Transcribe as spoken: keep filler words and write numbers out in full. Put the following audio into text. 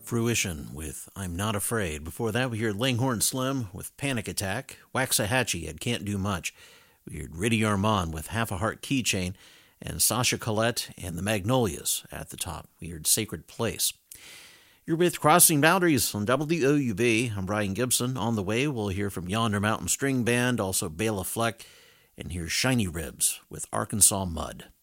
Fruition with I'm Not Afraid. Before that, we heard Langhorne Slim with Panic Attack. Waxahachie had Can't Do Much. We heard Riddy Armand with Half a Heart Keychain. And Sasha Collette and the Magnolias at the top. We heard Sacred Place. You're with Crossing Boundaries on W O U B. I'm Brian Gibson. On the way, we'll hear from Yonder Mountain String Band, also Bela Fleck. And here's Shiny Ribs with Arkansas Mud.